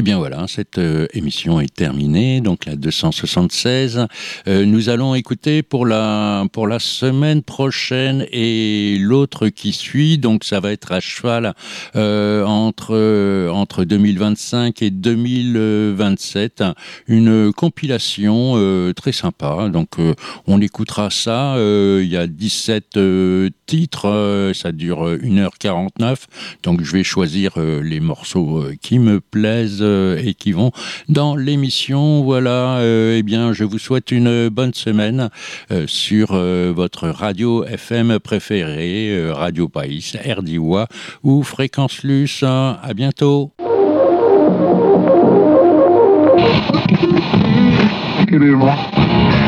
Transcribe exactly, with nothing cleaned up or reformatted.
bien voilà, cette euh, émission est terminée, donc la deux cent soixante-seize. Euh, nous allons écouter pour la, pour la semaine prochaine et l'autre qui suit, donc ça va être à cheval euh, entre, euh, entre deux mille vingt-cinq et deux mille vingt-sept, une compilation euh, très sympa. Donc euh, on écoutera ça, euh, il y a dix-sept euh, titres, euh, ça dure une heure quarante-neuf, donc je vais choisir euh, les morceaux euh, qui me plaisent euh, et qui vont dans l'émission. Voilà, euh, eh bien, je vous souhaite une bonne semaine euh, sur euh, votre radio F M préférée, euh, Radio País, R D I W A ou Fréquence Luce. À bientôt. Queremos.